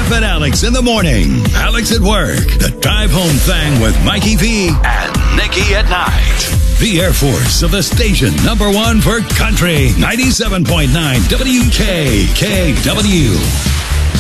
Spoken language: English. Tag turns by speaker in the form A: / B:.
A: Jeff and Alex in the morning. Alex at work. The drive home thing with Mikey V and Nikki at night. The Air Force of the station #1 for country. 97.9 WKKW.